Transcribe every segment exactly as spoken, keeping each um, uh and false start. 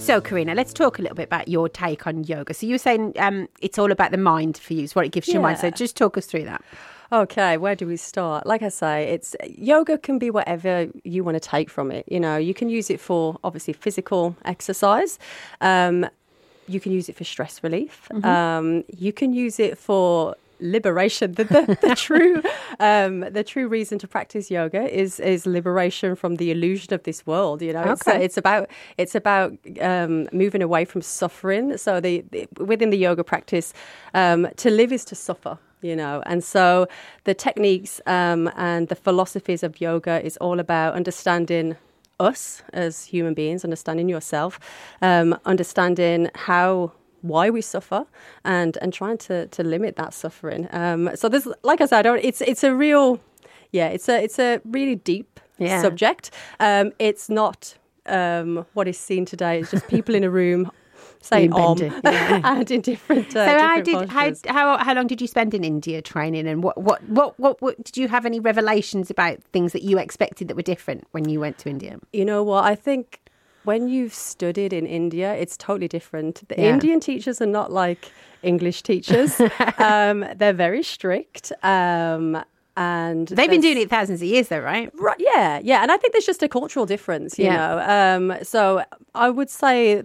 So, Karina, let's talk a little bit about your take on yoga. So you were saying um, it's all about the mind for you, it's what it gives to yeah. your mind. So just talk us through that. Okay, where do we start? Like I say, it's yoga can be whatever you want to take from it. You know, you can use it for obviously physical exercise. Um, you can use it for stress relief. Mm-hmm. Um, you can use it for liberation. The, the, the true um, the true reason to practice yoga is is liberation from the illusion of this world. You know, okay. it's, uh, it's about it's about um, moving away from suffering. So the, the within the yoga practice, um, to live is to suffer. You know, and so the techniques um, and the philosophies of yoga is all about understanding us as human beings, understanding yourself, um, understanding how. why we suffer and and trying to to limit that suffering. Um, so there's, like I said, I don't, it's it's a real, yeah, it's a it's a really deep yeah. subject. Um, it's not um, what is seen today. It's just people in a room saying om yeah. and in different. Uh, so different how did postures. how how how long did you spend in India training, and what what what what, what did you have any revelations about things that you expected that were different when you went to India? You know what, I think. When you've studied in India, it's totally different. The yeah. Indian teachers are not like English teachers. um, they're very strict. Um, and They've been doing it thousands of years though, right? Right, yeah, yeah. And I think there's just a cultural difference, you yeah. know. Um, so I would say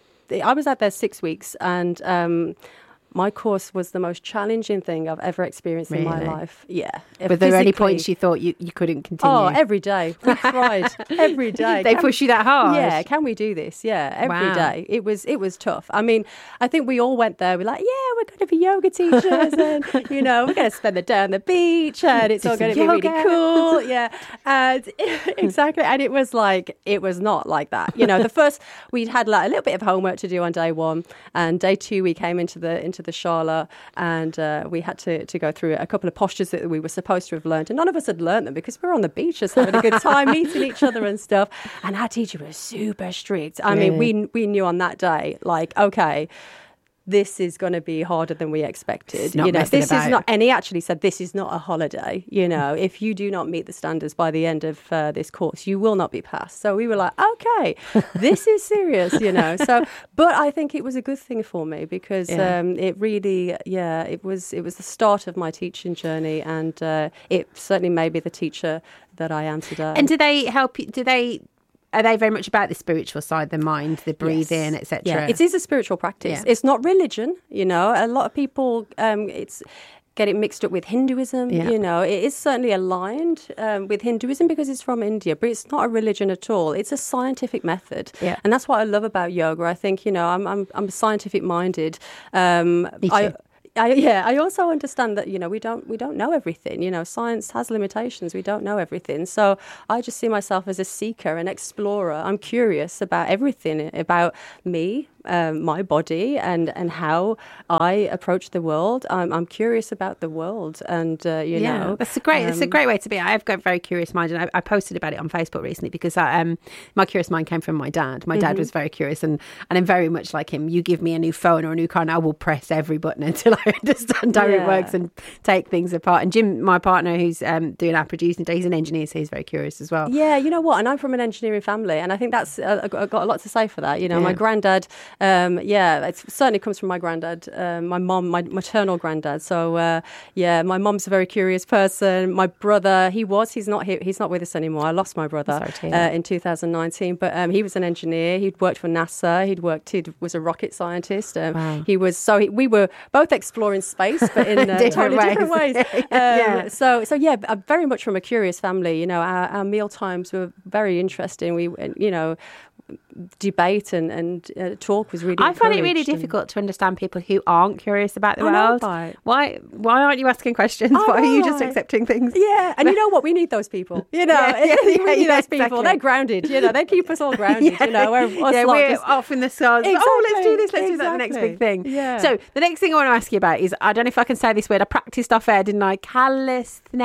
I was out there six weeks and... Um, my course was the most challenging thing I've ever experienced really? in my life. Yeah. Were there any points you thought you, you couldn't continue? Oh, every day. We tried. every day. They can push you that hard? Yeah. Can we do this? Yeah. Every wow. day. It was it was tough. I mean, I think we all went there. We're like, yeah, we're going to be yoga teachers and, you know, we're going to spend the day on the beach and it's all going to be really cool. Yeah. And exactly. And it was like, it was not like that. You know, the first, we'd had like a little bit of homework to do on day one and day two we came into the into the shala and uh, we had to, to go through a couple of postures that we were supposed to have learned and none of us had learned them because we were on the beach just having a good time meeting each other and stuff, and our teacher was super strict. I really? mean we we knew on that day like okay, this is going to be harder than we expected. You know, this about. is not, and he actually said, this is not a holiday. You know, if you do not meet the standards by the end of uh, this course, you will not be passed. So we were like, okay, this is serious, you know. So, but I think it was a good thing for me because yeah. um, it really, yeah, it was, it was the start of my teaching journey, and uh, it certainly made me the teacher that I am today. And do they help you? Do they? Are they very much about the spiritual side, the mind, the breathing, yes. et cetera? Yeah, it is a spiritual practice. Yeah. It's not religion, you know. A lot of people, um, it's get it mixed up with Hinduism. Yeah. You know, it is certainly aligned um, with Hinduism because it's from India, but it's not a religion at all. It's a scientific method, yeah. and that's what I love about yoga. I think, you know, I'm I'm, I'm scientific minded. Um, Me too. I, I, yeah, I also understand that, you know, we don't we don't know everything. You know, science has limitations. We don't know everything. So I just see myself as a seeker, an explorer. I'm curious about everything, about me, um, my body, and, and how I approach the world. I'm, I'm curious about the world, and uh, you yeah, know, that's a great. Um, that's a great way to be. I've got a very curious mind, and I, I posted about it on Facebook recently because I, um, my curious mind came from my dad. My dad mm-hmm. was very curious, and, and I'm very much like him. You give me a new phone or a new car, and I will press every button until I understand how yeah. it works and take things apart. And Jim, my partner, who's um, doing our producing today, he's an engineer, so he's very curious as well. Yeah, you know what? And I'm from an engineering family, and I think that's uh, I've got a lot to say for that. You know, yeah. my granddad, um, yeah, it certainly comes from my granddad, um, my mom, my maternal granddad. So uh, yeah, my mom's a very curious person. My brother, he was, he's not here, he's not with us anymore. I lost my brother uh, in two thousand nineteen, but um, he was an engineer. He'd worked for NASA. He'd worked. He was a rocket scientist. Um, wow. He was so he, we were both exploring space, but in uh, different totally ways. different ways. Um, yeah. So so yeah, I'm very much from a curious family. You know, our, our meal times were very interesting. We you know. debate and, and uh, talk was really I find it really difficult to understand people who aren't curious about the I world. Know, why why aren't you asking questions? I Why know, are you just right? accepting things? Yeah, and you know what? We need those people. You know, yeah, yeah, we yeah, need yeah, those people. exactly. They're grounded. You know, they keep us all grounded. yeah. You know, we're, us yeah, lot we're just... off in the stars. Exactly. Oh, let's do this. Let's exactly. do that. The next big thing. Yeah. So the next thing I want to ask you about is, I don't know if I can say this word. I practiced off air, didn't I?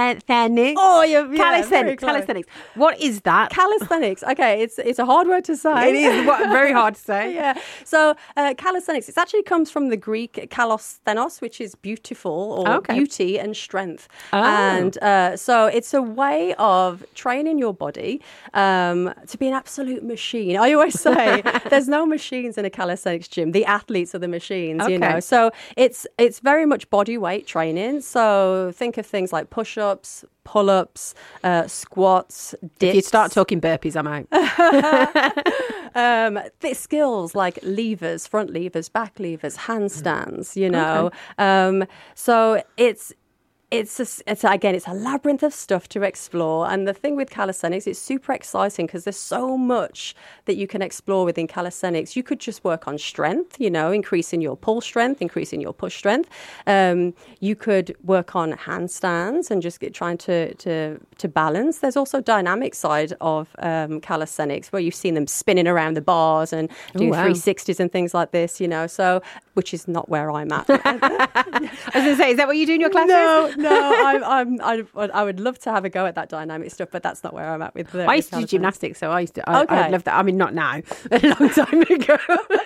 Calisthenics. Oh, yeah, yeah calisthenics. very close. Calisthenics. What is that? Calisthenics. Okay, it's it's a hard word to say. say. It is what, very hard to say. Yeah. So uh, calisthenics, it actually comes from the Greek kalos, which is beautiful or okay. beauty and strength. Oh. And uh, so it's a way of training your body um, to be an absolute machine. I always say there's no machines in a calisthenics gym. The athletes are the machines, okay. you know. So it's it's very much body weight training. So think of things like push-ups, pull-ups, uh, squats, dips. If you start talking burpees, I'm out. um, th- skills like levers, front levers, back levers, handstands, you know. Okay. Um, so it's It's, a, it's again, it's a labyrinth of stuff to explore. And the thing with calisthenics, it's super exciting because there's so much that you can explore within calisthenics. You could just work on strength, you know, increasing your pull strength, increasing your push strength. Um, you could work on handstands and just get, trying to, to to balance. There's also dynamic side of um, calisthenics where you've seen them spinning around the bars and doing oh, wow. three sixties and things like this, you know. So, which is not where I'm at. I was going to say, is that what you do in your classes? No, no, I'm, I'm, I, I would love to have a go at that dynamic stuff, but that's not where I'm at with the. I used to do gymnastics, so I used to. I, Okay. I love that. I mean, not now, a long time ago.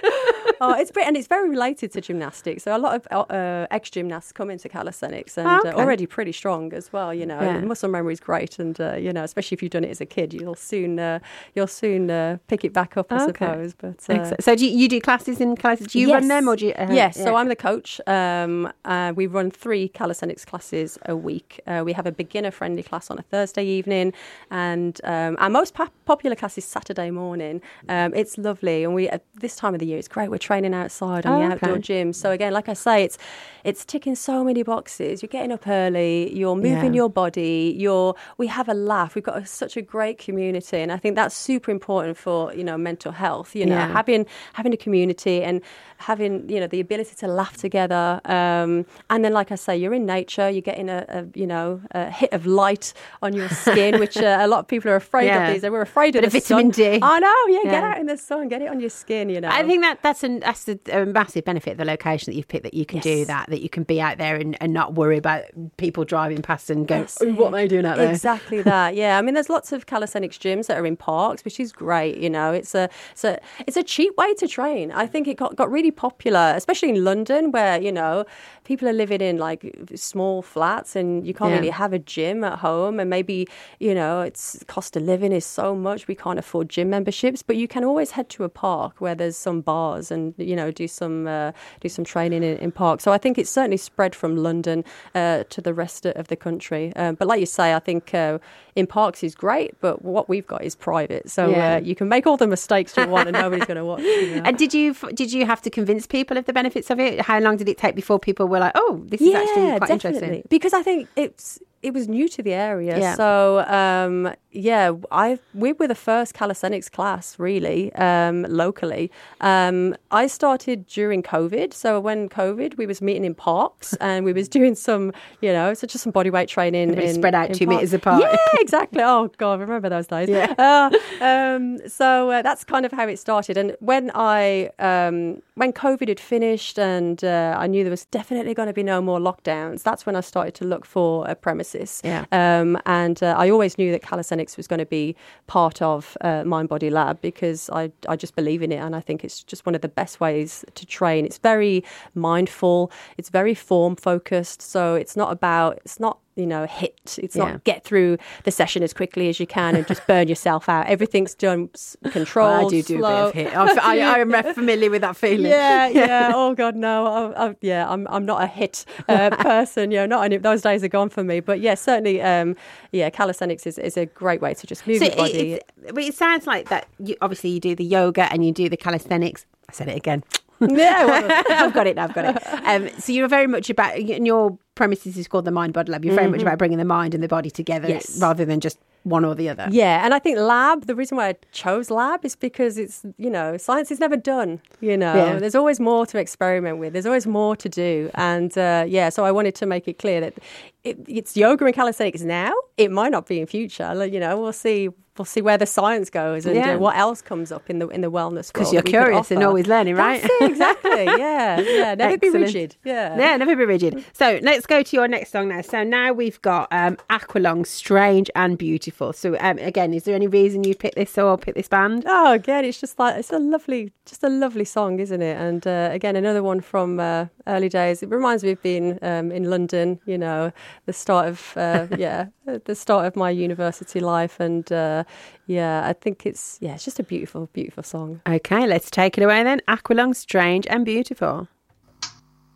Oh, it's pretty, and it's very related to gymnastics. So a lot of uh, ex-gymnasts come into calisthenics and Oh, okay. uh, already pretty strong as well. You know, Yeah. muscle memory is great, and uh, you know, especially if you've done it as a kid, you'll soon uh, you'll soon uh, pick it back up, I Okay. suppose. But uh, Excellent. So do you, you do classes in classes? Do you yes. run them or do you? Uh, yes. yeah. So I'm the coach. Um, uh, we run three calisthenics classes a week. Uh, we have a beginner-friendly class on a Thursday evening, and um, our most pa- popular class is Saturday morning. Um, it's lovely, and we at this time of the year, it's great. We're training outside on Oh, the okay. outdoor gym. So again, like I say, it's it's ticking so many boxes. You're getting up early. You're moving Yeah. your body. You're we have a laugh. We've got a, such a great community, and I think that's super important for you know mental health. You know, Yeah. having having a community and having you know the ability to laugh together. Um, and then, like I say, you're in nature. You're getting a, a you know a hit of light on your skin, which uh, a lot of people are afraid Yeah. of these days. We're afraid Bit of of the vitamin sun. D. I know. Yeah, get Yeah. out in the sun. Get it on your skin. You know. I think that that's, an, that's a, a massive benefit of the location that you've picked, that you can do Yes. that, that you can be out there and, and not worry about people driving past and go, That's oh, what it. are they doing out there? Exactly that. Yeah, I mean, there's lots of calisthenics gyms that are in parks, which is great. You know, it's a it's a it's a cheap way to train. I think it got, got really popular, especially in London, where you know people are living in like small flats and you can't Yeah. really have a gym at home, and maybe you know it's cost of living is so much we can't afford gym memberships. But you can always head to a park where there's some bars and you know do some uh, do some training in, in parks. So I think it's certainly spread from London uh, to the rest of the country. Um, but like you say, I think uh, in parks is great, but what we've got is private. So Yeah. uh, you can make all the mistakes you want and nobody's going to watch. You know? And did you did you have to convince people of the benefits of it? How long did it take before people were like, oh, this is actually quite interesting? Because I think it's it was new to the area. Yeah. So um, yeah, I we were the first calisthenics class really um, locally. Um, I started during COVID. So when COVID, we was meeting in parks and we was doing some, you know, such as some body weight training. Everybody in, spread out in two parks. metres apart. Yeah, exactly. Oh God, remember those days. Yeah. Uh, um, so uh, that's kind of how it started. And when I um, when COVID had finished and uh, I knew there was definitely going to be no more lockdowns, that's when I started to look for a premises. Yeah. Um, and uh, I always knew that calisthenics was going to be part of uh, Mind Body Lab because I, I just believe in it. And I think it's just one of the best ways to train. It's very mindful. It's very form focused. So it's not about, it's not, you know, hit. It's Yeah. not get through the session as quickly as you can and just burn yourself out. Everything's done s- controlled, I do do slow. a bit of hit. I'm, I, I am familiar with that feeling. Yeah, yeah. Oh God, no. I, I, yeah, I'm. I'm not a hit uh, person. You know, not any. Those days are gone for me. But yeah, certainly. Um, yeah, calisthenics is, is a great way to just move So your it, body. it's- but it sounds like that. You, obviously, you do the yoga and you do the calisthenics. I said it again. yeah, well, I've got it now, I've got it. Um, so you're very much about, and your premises is called the Mind Body Lab. You're very much about bringing the mind and the body together Yes. rather than just one or the other. yeah, and I think lab. The reason why I chose lab is because it's you know science is never done. You know, Yeah. there's always more to experiment with. There's always more to do, and uh, yeah. So I wanted to make it clear that it, it's yoga and calisthenics now. It might not be in future. Like, You know, we'll see we'll see where the science goes and Yeah. uh, what else comes up in the in the wellness world. Because you're we could curious and offer. always learning, right? That's it, exactly. Yeah, yeah. Never be Excellent. rigid. Yeah. Yeah, never be rigid. So let's go to your next song now. So now we've got um, Aqualung, Strange and Beautiful. So um, again, is there any reason you picked this or picked this band? Oh, again, it's just like it's a lovely, just a lovely song, isn't it? And uh, again, another one from uh, early days. It reminds me of being um, in London. You know, the start of uh, yeah, the start of my university life, and uh, yeah, I think it's yeah, it's just a beautiful, beautiful song. Okay, let's take it away then. Aqualung, Strange and Beautiful.